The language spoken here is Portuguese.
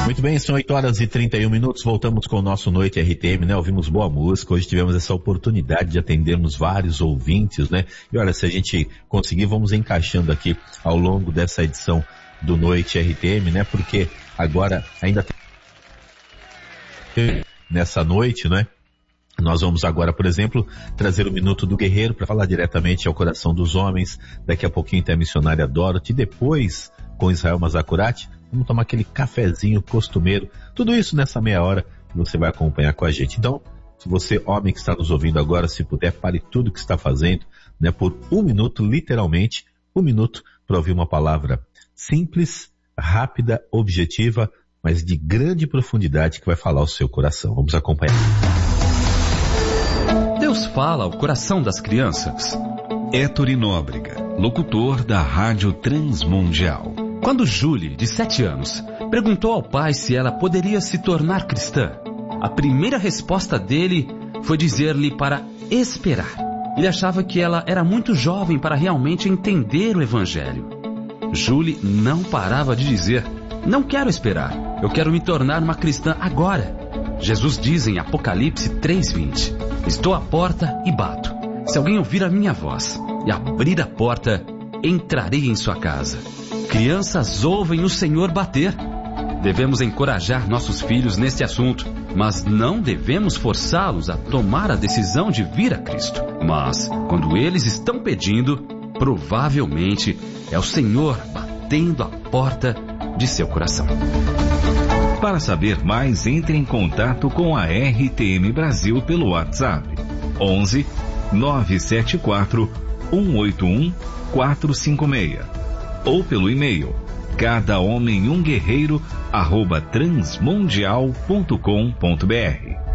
Muito bem, são 8h31, voltamos com o nosso Noite RTM, né? Ouvimos boa música, hoje tivemos essa oportunidade de atendermos vários ouvintes, né? E olha, se a gente conseguir, vamos encaixando aqui ao longo dessa edição do Noite RTM, né? Porque agora ainda tem nessa noite, né? Nós vamos agora, por exemplo, trazer o Minuto do Guerreiro para falar diretamente ao coração dos homens. Daqui a pouquinho tem a missionária Dorothy. Depois, com Israel Mazacurati, vamos tomar aquele cafezinho costumeiro. Tudo isso nessa meia hora que você vai acompanhar com a gente. Então, se você, homem que está nos ouvindo agora, se puder, pare tudo que está fazendo, né, por 1 minuto, literalmente, 1 minuto, para ouvir uma palavra simples, rápida, objetiva, mas de grande profundidade que vai falar ao seu coração. Vamos acompanhar. Deus fala ao coração das crianças. Héctor Nóbrega, locutor da Rádio Transmundial. Quando Julie, de 7 anos, perguntou ao pai se ela poderia se tornar cristã, a primeira resposta dele foi dizer-lhe para esperar. Ele achava que ela era muito jovem para realmente entender o Evangelho. Julie não parava de dizer: não quero esperar, eu quero me tornar uma cristã agora. Jesus diz em Apocalipse 3:20: estou à porta e bato. Se alguém ouvir a minha voz e abrir a porta, entrarei em sua casa. Crianças ouvem o Senhor bater. Devemos encorajar nossos filhos neste assunto, mas não devemos forçá-los a tomar a decisão de vir a Cristo. Mas, quando eles estão pedindo, provavelmente é o Senhor batendo a porta de seu coração. Para saber mais, entre em contato com a RTM Brasil pelo WhatsApp 11 974 181 456 ou pelo e-mail cadahomemumguerreiro@transmundial.com.br.